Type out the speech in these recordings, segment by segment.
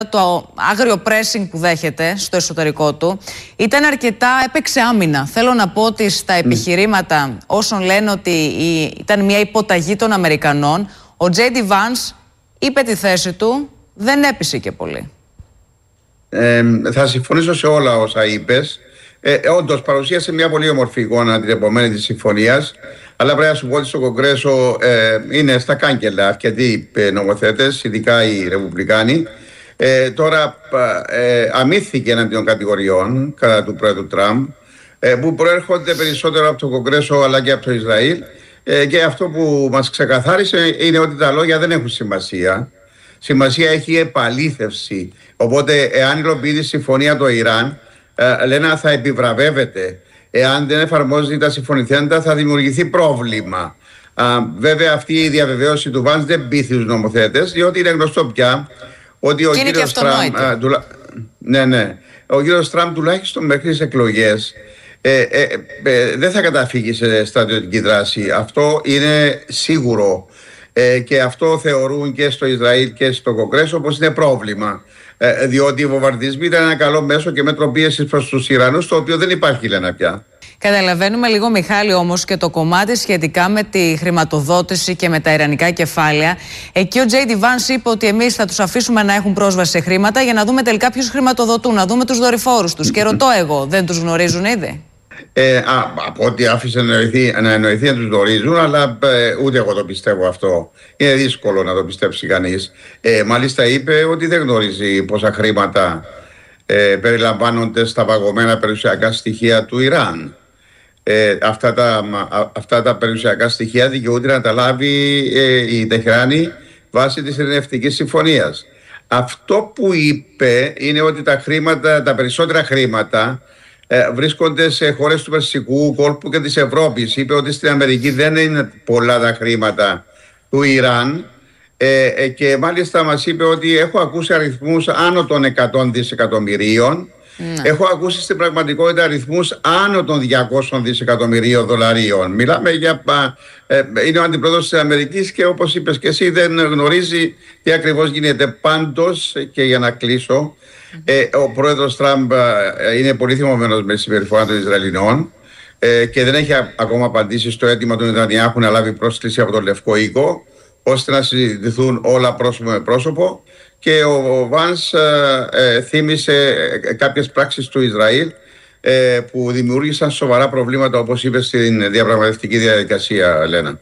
Το άγριο pressing που δέχεται στο εσωτερικό του ήταν αρκετά, έπαιξε άμυνα. Θέλω να πω ότι στα επιχειρήματα όσων λένε ότι ήταν μια υποταγή των Αμερικανών, ο J.D. Vance είπε τη θέση του, δεν έπεισε και πολύ. Θα συμφωνήσω σε όλα όσα είπες. Όντως παρουσίασε μια πολύ όμορφη εικόνα την επομένη της συμφωνίας, αλλά πρέπει να σου πω ότι στο Κογκρέσο είναι στα κάγκελα αρκετοί νομοθέτες, ειδικά οι Ρεπουμπλικάνοι. Τώρα αμύθηκε εναντίον κατηγοριών κατά του πρόεδρου Τραμπ, που προέρχονται περισσότερο από το Κογκρέσο αλλά και από το Ισραήλ, και αυτό που μας ξεκαθάρισε είναι ότι τα λόγια δεν έχουν σημασία. Σημασία έχει η επαλήθευση. Οπότε εάν υλοποιεί τη συμφωνία το Ιράν, λένε θα επιβραβεύεται. Εάν δεν εφαρμόζει τα συμφωνηθέντα θα δημιουργηθεί πρόβλημα. Βέβαια αυτή η διαβεβαίωση του Βάνς δεν πείθει τους νομοθέτες, διότι είναι γνωστό πια ότι ο κύριος Τραμπ, ο κύριος Τραμπ τουλάχιστον μέχρι τις εκλογές δεν θα καταφύγει σε στρατιωτική δράση. Αυτό είναι σίγουρο, και αυτό θεωρούν και στο Ισραήλ και στο Κογκρέσο πως είναι πρόβλημα, διότι οι βομβαρδισμοί ήταν ένα καλό μέσο και μέτρο πίεσης προς τους Ιρανούς, το οποίο δεν υπάρχει, λένε πια. Καταλαβαίνουμε λίγο, Μιχάλη, όμως και το κομμάτι σχετικά με τη χρηματοδότηση και με τα ιρανικά κεφάλαια. Εκεί ο J.D. Vance είπε ότι εμείς θα τους αφήσουμε να έχουν πρόσβαση σε χρήματα για να δούμε τελικά ποιους χρηματοδοτούν, να δούμε τους δορυφόρους τους. Και ρωτώ εγώ, δεν τους γνωρίζουν ήδη? Από ό,τι άφησε να εννοηθεί να τους γνωρίζουν, αλλά ούτε εγώ το πιστεύω αυτό. Είναι δύσκολο να το πιστέψει κανείς. Μάλιστα είπε ότι δεν γνωρίζει πόσα χρήματα περιλαμβάνονται στα παγωμένα περιουσιακά στοιχεία του Ιράν. Αυτά τα περιουσιακά στοιχεία δικαιούται να τα λάβει η Τεχράνη βάσει της ειρηνευτικής συμφωνίας. Αυτό που είπε είναι ότι τα περισσότερα χρήματα βρίσκονται σε χώρες του Περσικού κόλπου και της Ευρώπης. Είπε ότι στην Αμερική δεν είναι πολλά τα χρήματα του Ιράν, και μάλιστα μας είπε ότι έχω ακούσει αριθμούς άνω των 100 δισεκατομμυρίων. Έχω ακούσει στην πραγματικότητα αριθμούς άνω των 200 δισεκατομμυρίων δολαρίων. Μιλάμε για... είναι ο αντιπρόεδρος της Αμερικής και όπως είπες και εσύ δεν γνωρίζει τι ακριβώς γίνεται. Πάντως, και για να κλείσω, ο πρόεδρος Τραμπ είναι πολύ θυμωμένος με τη συμπεριφορά των Ισραηλινών, και δεν έχει ακόμα απαντήσει στο αίτημα του Νετανιάχου να λάβει πρόσκληση από τον Λευκό Οίκο, ώστε να συζητηθούν όλα πρόσωπο με πρόσωπο. Και ο Βάνς θύμισε κάποιες πράξεις του Ισραήλ που δημιούργησαν σοβαρά προβλήματα, όπως είπε, στην διαπραγματευτική διαδικασία, Λένα.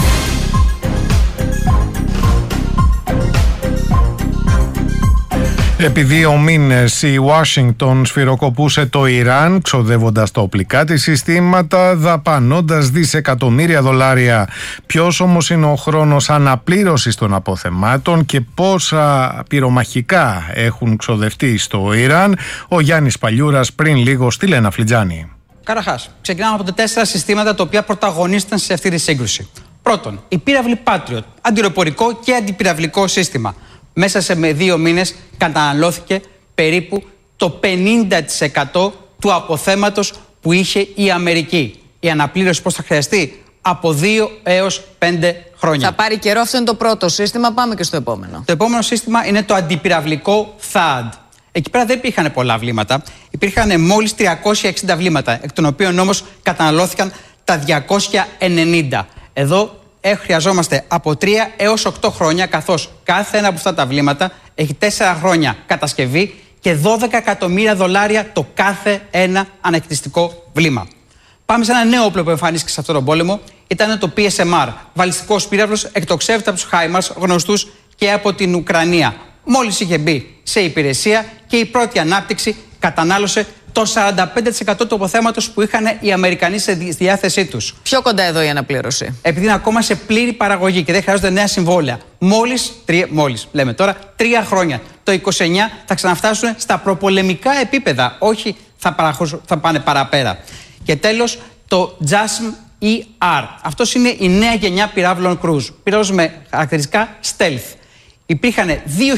Επί 2 μήνες η Ουάσιγκτον σφυροκοπούσε το Ιράν, ξοδεύοντας τα οπλικά της συστήματα, δαπανώντας δισεκατομμύρια δολάρια. Ποιος όμως είναι ο χρόνος αναπλήρωσης των αποθεμάτων και πόσα πυρομαχικά έχουν ξοδευτεί στο Ιράν? Ο Γιάννης Παλιούρας πριν λίγο στη Λένα Φλιτζάνη. Καταρχάς, ξεκινάμε από τα 4 συστήματα τα οποία πρωταγωνίστηκαν σε αυτή τη σύγκρουση. Πρώτον, η πύραυλη Patriot, αντιροπορικό και αντιπυραυλικό σύστημα. Μέσα σε 2 μήνες καταναλώθηκε περίπου το 50% του αποθέματος που είχε η Αμερική. Η αναπλήρωση πώς θα χρειαστεί? Από 2 έως 5 χρόνια. Θα πάρει καιρό, αυτό είναι το πρώτο σύστημα, πάμε και στο επόμενο. Το επόμενο σύστημα είναι το αντιπυραυλικό THAAD. Εκεί πέρα δεν υπήρχαν πολλά βλήματα, υπήρχαν μόλις 360 βλήματα, εκ των οποίων όμως καταναλώθηκαν τα 290. Εδώ χρειαζόμαστε από 3 έως 8 χρόνια, καθώς κάθε ένα από αυτά τα βλήματα έχει 4 χρόνια κατασκευή και 12 εκατομμύρια δολάρια το κάθε ένα ανακριτιστικό βλήμα. Πάμε σε ένα νέο όπλο που εμφανίστηκε σε αυτόν τον πόλεμο. Ήταν το PSMR, βαλιστικός πύραυλος, εκτοξεύεται από τους HIMARS, γνωστούς και από την Ουκρανία. Μόλις είχε μπει σε υπηρεσία και η πρώτη ανάπτυξη κατανάλωσε το 45% του αποθέματος που είχαν οι Αμερικανοί στη διάθεσή τους. Πιο κοντά εδώ η αναπλήρωση. Επειδή είναι ακόμα σε πλήρη παραγωγή και δεν χρειάζονται νέα συμβόλαια. Μόλις λέμε τώρα, 3 χρόνια. Το 29 θα ξαναφτάσουν στα προπολεμικά επίπεδα. Όχι θα πάνε παραπέρα. Και τέλος, το JASSM-ER. Αυτός είναι η νέα γενιά πυράβλων cruise. Πυράβλος με χαρακτηριστικά stealth. Υπήρχαν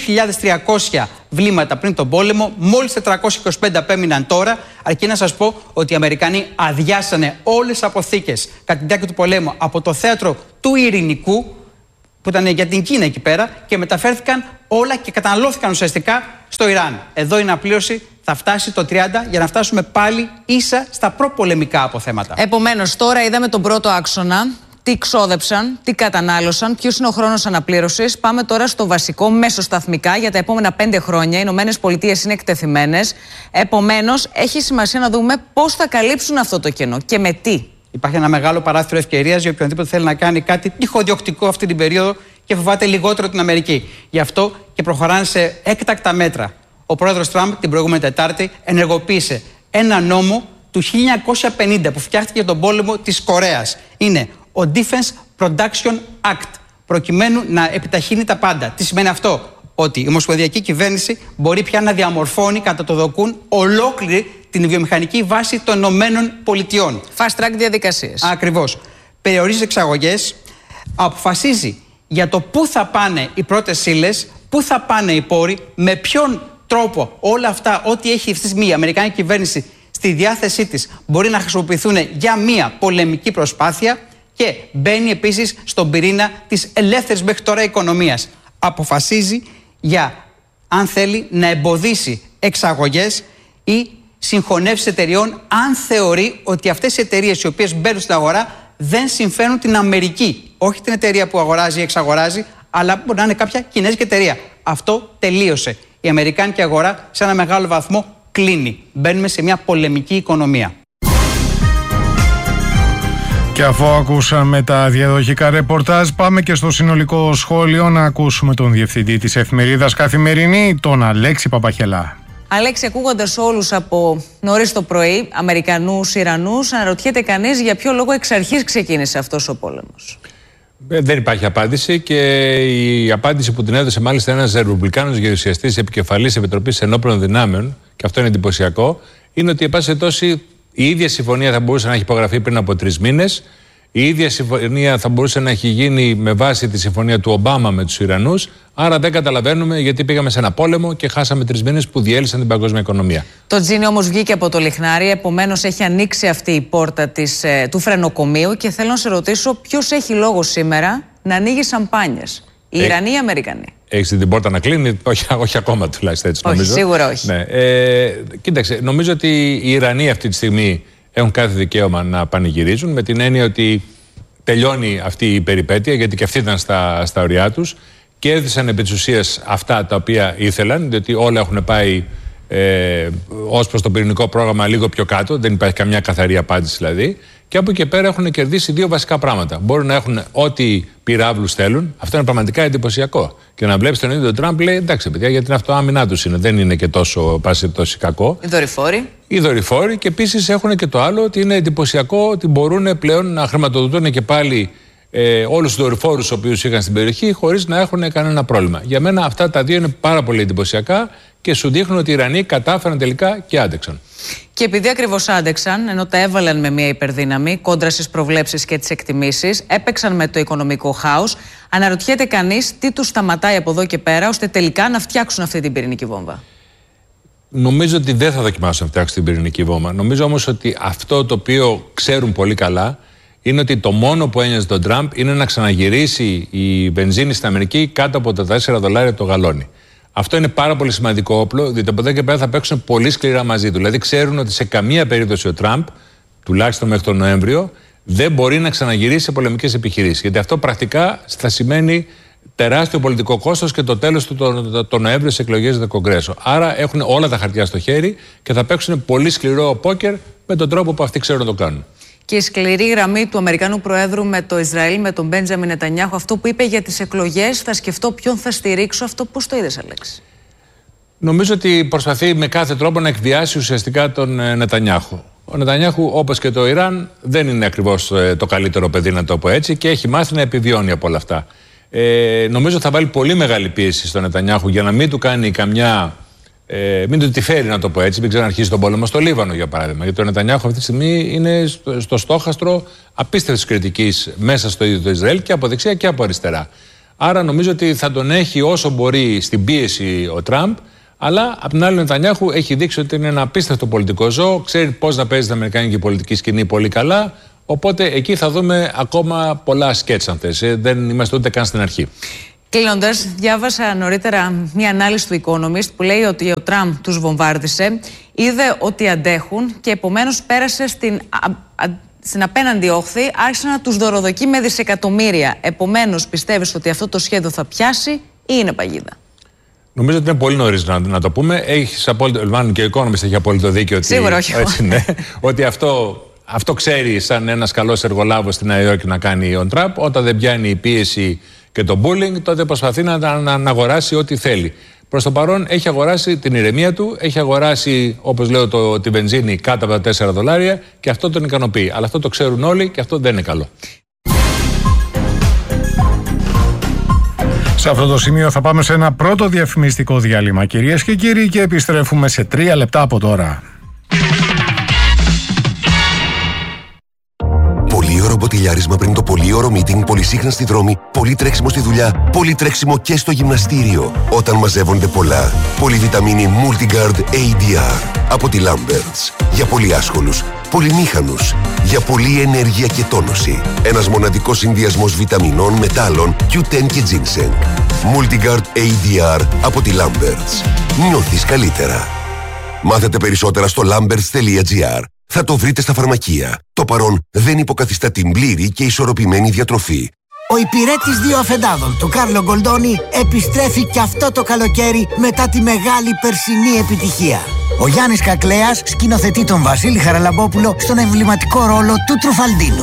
2.300 βλήματα πριν τον πόλεμο, μόλις 425 απέμειναν τώρα, αρκεί να σας πω ότι οι Αμερικανοί αδειάσανε όλες τις αποθήκες κατά τη διάρκεια του πολέμου από το θέατρο του Ειρηνικού που ήταν για την Κίνα εκεί πέρα και μεταφέρθηκαν όλα και καταναλώθηκαν ουσιαστικά στο Ιράν. Εδώ η αναπλήρωση θα φτάσει το 30 για να φτάσουμε πάλι ίσα στα προπολεμικά αποθέματα. Επομένως, τώρα είδαμε τον πρώτο άξονα. Τι ξόδεψαν, τι κατανάλωσαν, ποιος είναι ο χρόνος αναπλήρωσης. Πάμε τώρα στο βασικό, μεσοσταθμικά για τα επόμενα 5 χρόνια. Οι Ηνωμένες Πολιτείες είναι εκτεθειμένες. Επομένως, έχει σημασία να δούμε πώς θα καλύψουν αυτό το κενό και με τι. Υπάρχει ένα μεγάλο παράθυρο ευκαιρίας για οποιονδήποτε θέλει να κάνει κάτι τυχοδιοκτικό αυτή την περίοδο και φοβάται λιγότερο την Αμερική. Γι' αυτό και προχωράνε σε έκτακτα μέτρα. Ο πρόεδρος Τραμπ την προηγούμενη Τετάρτη ενεργοποίησε ένα νόμο του 1950 που φτιάχτηκε για τον πόλεμο της Κορέας. Είναι ο Defense Production Act, προκειμένου να επιταχύνει τα πάντα. Τι σημαίνει αυτό? Ότι η ομοσπονδιακή κυβέρνηση μπορεί πια να διαμορφώνει κατά το δοκούν ολόκληρη την βιομηχανική βάση των Ηνωμένων Πολιτειών. Fast track διαδικασίες. Ακριβώς. Περιορίζει εξαγωγές, αποφασίζει για το πού θα πάνε οι πρώτες ύλες, πού θα πάνε οι πόροι, με ποιον τρόπο όλα αυτά, ό,τι έχει αυτή τη στιγμή η Αμερικανική κυβέρνηση στη διάθεσή της, μπορεί να χρησιμοποιηθούν για μια πολεμική προσπάθεια. Και μπαίνει επίσης στον πυρήνα της ελεύθερης μέχρι τώρα οικονομίας. Αποφασίζει για, αν θέλει, να εμποδίσει εξαγωγές ή συγχωνεύσεις εταιριών, αν θεωρεί ότι αυτές οι εταιρείες οι οποίες μπαίνουν στην αγορά δεν συμφέρουν την Αμερική. Όχι την εταιρεία που αγοράζει ή εξαγοράζει, αλλά μπορεί να είναι κάποια κινέζικη εταιρεία. Αυτό τελείωσε. Η αμερικάνικη αγορά σε ένα μεγάλο βαθμό κλείνει. Μπαίνουμε σε μια πολεμική οικονομία. Και αφού ακούσαμε τα διαδοχικά ρεπορτάζ, πάμε και στο συνολικό σχόλιο να ακούσουμε τον διευθυντή της εφημερίδας Καθημερινή, τον Αλέξη Παπαχελά. Αλέξη, ακούγοντας όλους από νωρίς το πρωί, Αμερικανούς, Ιρανούς, αναρωτιέται κανείς για ποιο λόγο εξ αρχής ξεκίνησε αυτός ο πόλεμος. Δεν υπάρχει απάντηση και η απάντηση που την έδωσε μάλιστα ένας Ρεπουμπλικάνος γερουσιαστής επικεφαλής Επιτροπής Ενόπλων Δυνάμεων, και αυτό είναι εντυπωσιακό, είναι ότι, εν πάση περιπτώσει, η ίδια συμφωνία θα μπορούσε να έχει υπογραφεί πριν από 3 μήνες. Η ίδια συμφωνία θα μπορούσε να έχει γίνει με βάση τη συμφωνία του Ομπάμα με τους Ιρανούς. Άρα δεν καταλαβαίνουμε γιατί πήγαμε σε ένα πόλεμο και χάσαμε 3 μήνες που διέλυσαν την παγκόσμια οικονομία. Το τζίνι όμως βγήκε από το λιχνάρι, επομένως έχει ανοίξει αυτή η πόρτα του φρενοκομείου και θέλω να σε ρωτήσω ποιος έχει λόγο σήμερα να ανοίγει σαμπάνιες. Οι Ιρανοί ή οι Αμερικανοί? Έχεις την πόρτα να κλείνει? Όχι ακόμα τουλάχιστον έτσι νομίζω. Όχι, σίγουρα όχι. Ναι. Κοίταξε, νομίζω ότι οι Ιρανοί αυτή τη στιγμή έχουν κάθε δικαίωμα να πανηγυρίζουν, με την έννοια ότι τελειώνει αυτή η περιπέτεια, γιατί και αυτοί ήταν στα ωριά τους και έδωσαν επί της ουσίας αυτά τα οποία ήθελαν, διότι όλα έχουν πάει ως προς το πυρηνικό πρόγραμμα λίγο πιο κάτω, δεν υπάρχει καμιά καθαρή απάντηση δηλαδή. Και από εκεί και πέρα έχουν κερδίσει 2 βασικά πράγματα. Μπορούν να έχουν ό,τι πυράβλους θέλουν. Αυτό είναι πραγματικά εντυπωσιακό. Και να βλέπεις τον ίδιο τον Τραμπ, λέει: εντάξει, παιδιά, γιατί την αυτοάμυνά τους είναι. Δεν είναι και τόσο κακό. Οι δορυφόροι. Και επίσης έχουν και το άλλο, ότι είναι εντυπωσιακό ότι μπορούν πλέον να χρηματοδοτούν και πάλι όλους τους δορυφόρους τους οποίους είχαν στην περιοχή, χωρίς να έχουν κανένα πρόβλημα. Για μένα αυτά τα 2 είναι πάρα πολύ εντυπωσιακά και σου δείχνουν ότι οι Ιρανοί κατάφεραν τελικά και άντεξαν. Και επειδή ακριβώς άντεξαν, ενώ τα έβαλαν με μια υπερδύναμη, κόντρα στις προβλέψεις και τις εκτιμήσεις, έπαιξαν με το οικονομικό χάος, αναρωτιέται κανείς τι τους σταματάει από εδώ και πέρα, ώστε τελικά να φτιάξουν αυτή την πυρηνική βόμβα. Νομίζω ότι δεν θα δοκιμάσουν να φτιάξουν την πυρηνική βόμβα. Νομίζω όμως ότι αυτό το οποίο ξέρουν πολύ καλά είναι ότι το μόνο που ένοιαζε τον Τραμπ είναι να ξαναγυρίσει η βενζίνη στην Αμερική κάτω από τα $4 το γαλόνι. Αυτό είναι πάρα πολύ σημαντικό όπλο, διότι από εδώ και πέρα θα παίξουν πολύ σκληρά μαζί του. Δηλαδή, ξέρουν ότι σε καμία περίπτωση ο Τραμπ, τουλάχιστον μέχρι τον Νοέμβριο, δεν μπορεί να ξαναγυρίσει σε πολεμικές επιχειρήσεις. Γιατί αυτό πρακτικά θα σημαίνει τεράστιο πολιτικό κόστος και το τέλος του το Νοέμβριο στις εκλογές του Κογκρέσο. Άρα έχουν όλα τα χαρτιά στο χέρι και θα παίξουν πολύ σκληρό πόκερ με τον τρόπο που αυτοί ξέρουν να το κάνουν. Και η σκληρή γραμμή του Αμερικανού Προέδρου με το Ισραήλ, με τον Μπέντζαμιν Νετανιάχου, αυτό που είπε για τις εκλογές, θα σκεφτώ ποιον θα στηρίξω, αυτό πώς το είδες, Αλέξη? Νομίζω ότι προσπαθεί με κάθε τρόπο να εκβιάσει ουσιαστικά τον Νετανιάχου. Ο Νετανιάχου, όπως και το Ιράν, δεν είναι ακριβώς το καλύτερο παιδί, να το πω έτσι, και έχει μάθει να επιβιώνει από όλα αυτά. Νομίζω θα βάλει πολύ μεγάλη πίεση στον Νετανιάχου για να μην του κάνει καμιά. Μην του τη φέρει, να το πω έτσι, μην ξαναρχίσει τον πόλεμο στο Λίβανο, για παράδειγμα. Γιατί ο Νετανιάχου αυτή τη στιγμή είναι στο στόχαστρο απίστευτης κριτικής μέσα στο ίδιο το Ισραήλ και από δεξιά και από αριστερά. Άρα νομίζω ότι θα τον έχει όσο μπορεί στην πίεση ο Τραμπ, αλλά απ' την άλλη ο Νετανιάχου έχει δείξει ότι είναι ένα απίστευτο πολιτικό ζώο, ξέρει πώς να παίζει την αμερικάνικη πολιτική σκηνή πολύ καλά, Οπότε εκεί θα δούμε ακόμα πολλά σκέτς αν θες. Δεν είμαστε ούτε καν στην αρχή. Κλείνοντας, διάβασα νωρίτερα μια ανάλυση του Economist που λέει ότι ο Τραμπ τους βομβάρδισε, είδε ότι αντέχουν και επομένως πέρασε στην απέναντι όχθη, άρχισε να τους δωροδοκεί με δισεκατομμύρια. Επομένως, πιστεύεις ότι αυτό το σχέδιο θα πιάσει ή είναι παγίδα? Νομίζω ότι είναι πολύ νωρίς να το πούμε. Έχεις απόλυτο, μάλλον και ο Economist έχει απόλυτο δίκιο ότι, σίγουρα, όχι. Έτσι, ναι, ότι αυτό ξέρει σαν ένας καλός εργολάβος στη Νέα Υόρκη να κάνει ο Τραμπ. Όταν δεν πιάνει η πίεση και το bullying, τότε προσπαθεί να αγοράσει ό,τι θέλει. Προς το παρόν έχει αγοράσει την ηρεμία του, έχει αγοράσει, όπως λέω, τη βενζίνη κάτω από τα $4 και αυτό τον ικανοποιεί. Αλλά αυτό το ξέρουν όλοι και αυτό δεν είναι καλό. Σε αυτό το σημείο θα πάμε σε ένα πρώτο διαφημιστικό διάλειμμα, κυρίες και κύριοι, και επιστρέφουμε σε 3 λεπτά από τώρα. Πολύωρο μποτιλιάρισμα πριν το πολύωρο meeting, πολυσύχνα στη δρόμη, πολύ τρέξιμο στη δουλειά, πολύ τρέξιμο και στο γυμναστήριο. Όταν μαζεύονται πολλά, πολυβιταμίνη Multigard ADR από τη Lamberts. Για πολύ άσχολους, πολυμήχανους, για πολλή ενέργεια και τόνωση. Ένας μοναδικός συνδυασμός βιταμινών, μετάλλων, Q10 και ginseng. Multigard ADR από τη Lamberts. Νιώθεις καλύτερα. Μάθετε περισσότερα στο lamberts.gr. Θα το βρείτε στα φαρμακεία. Το παρόν δεν υποκαθιστά την πλήρη και ισορροπημένη διατροφή. Ο υπηρέτης 2 αφεντάδων του Κάρλο Γκολντόνι επιστρέφει και αυτό το καλοκαίρι μετά τη μεγάλη περσινή επιτυχία. Ο Γιάννης Κακλέας σκηνοθετεί τον Βασίλη Χαραλαμπόπουλο στον εμβληματικό ρόλο του Τρουφαλντίνο.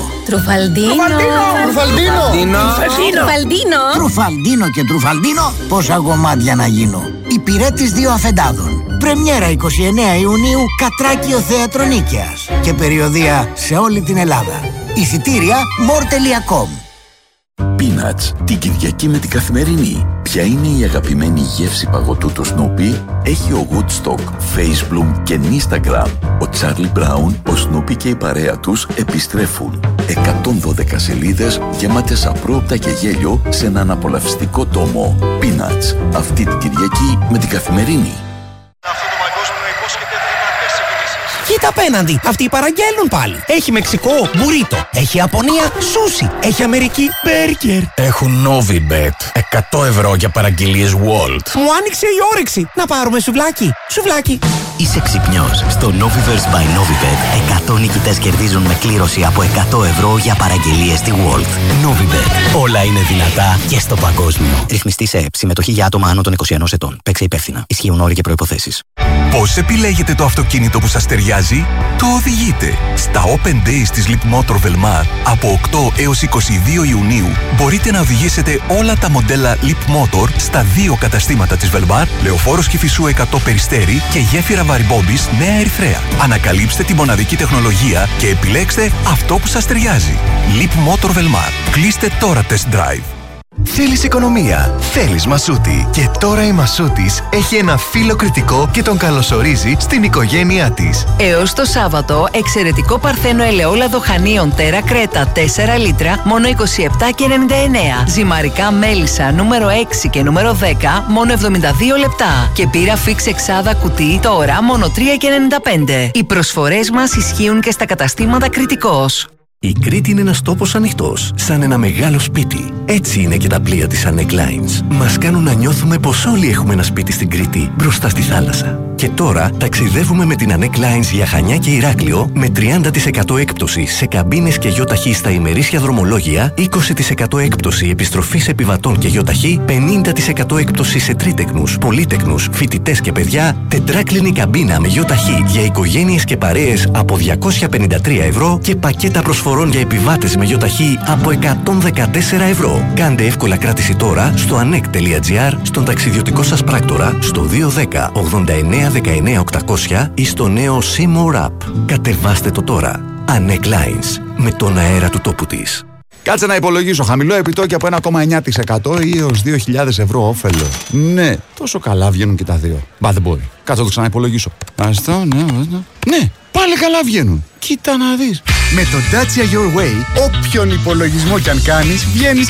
Τρουφαλντίνο και Τρουφαλντίνο, πόσα γομάτια να γίνω. Υπηρέτης 2 αφεντάδων. Πρεμιέρα 29 Ιουνίου, Κατράκιο Θέατρο Νίκαιας. Και περιοδεία σε όλη την Ελλάδα. Εισιτήρια more.com. Peanuts, την Κυριακή με την Καθημερινή. Ποια είναι η αγαπημένη γεύση παγωτού του Snoopy? Έχει ο Woodstock, Facebook και Instagram. Ο Charlie Brown, ο Snoopy και η παρέα τους επιστρέφουν. 112 σελίδες γεμάτες απρόοπτα και γέλιο σε έναν απολαυστικό τόμο. Peanuts, αυτή την Κυριακή με την Καθημερινή. Κοίτα απέναντι, αυτοί παραγγέλνουν πάλι. Έχει Μεξικό, μπουρίτο. Έχει Ιαπωνία, σούσι. Έχει Αμερική, μπέργκερ. Έχουν Novibet. 100 ευρώ για παραγγελίες Walt. Μου άνοιξε η όρεξη. Να πάρουμε σουβλάκι. Σουβλάκι. Είσαι ξυπνιός. Στο Noviverse by Novibet 100 νικητές κερδίζουν με κλήρωση από 100 ευρώ για παραγγελίες στη Walt. Novibet. Όλα είναι δυνατά και στο παγκόσμιο. Ρυθμιστή σε ΕΕΠ. Συμμετοχή για άτομα άνω των 21 ετών. Παίξε υπεύθυνα. Ισχύουν όροι και προϋποθέσεις. Πώς επιλέγετε το αυτοκίνητο που σας ταιριάζει? Το οδηγείτε. Στα Open Days της Leapmotor Velmar από 8 έως 22 Ιουνίου μπορείτε να οδηγήσετε όλα τα μοντέλα Leapmotor στα 2 καταστήματα της Velmar, Λεωφόρος Κηφισού 100 Περιστέρι και Γέφυρα Βαρυμπόμπης Νέα Ερυθρέα. Ανακαλύψτε τη μοναδική τεχνολογία και επιλέξτε αυτό που σας ταιριάζει. Leapmotor Velmar. Κλείστε τώρα test drive. Θέλεις οικονομία, θέλεις Μασούτη. Και τώρα η Μασούτης έχει ένα φίλο κριτικό και τον καλωσορίζει στην οικογένειά της. Έως το Σάββατο, εξαιρετικό παρθένο ελαιόλαδο χανίων Τέρα Κρέτα 4 λίτρα, μόνο 27,99. Ζυμαρικά μέλισσα νούμερο 6 και νούμερο 10, μόνο 72 λεπτά. Και πύρα φίξ εξάδα κουτί, τώρα μόνο 3,95. Οι προσφορές μας ισχύουν και στα καταστήματα Κριτικός. Η Κρήτη είναι ένας τόπος ανοιχτός, σαν ένα μεγάλο σπίτι. Έτσι είναι και τα πλοία της Anek Lines. Μας κάνουν να νιώθουμε πως όλοι έχουμε ένα σπίτι στην Κρήτη, μπροστά στη θάλασσα. Και τώρα ταξιδεύουμε με την Anek Lines για Χανιά και Ηράκλειο με 30% έκπτωση σε καμπίνες και γιοταχή στα ημερήσια δρομολόγια, 20% έκπτωση επιστροφής επιβατών και γιοταχή, 50% έκπτωση σε τρίτεκνους, πολύτεκνους, φοιτητές και παιδιά, τετράκλινη καμπίνα με γιοταχή για οικογένειες και παρέες από 253 ευρώ και πακέτα προσφορών για επιβάτες με γιοταχή από 114 ευρώ. Κάντε εύκολα κράτηση τώρα στο anek.gr, στον ταξιδιωτικό σας πράκτορα, στο 210 89 19 800 ή στο νέο Seymour App. Κατεβάστε το τώρα. Anek Lines, με τον αέρα του τόπου της. Κάτσε να υπολογίσω. Χαμηλό επιτόκιο από 1,9% ή έως 2.000 ευρώ όφελο. Ναι, τόσο καλά βγαίνουν και τα δύο. Μπα, δεν μπορεί. Κάτσε να το ξαναυπολογίσω. Αυτό, ναι. Ναι, πάλι καλά βγαίνουν. Κοίτα να δεις. Με το Dacia Your Way, όποιον υπολογισμό κι αν κάνεις, βγαίνεις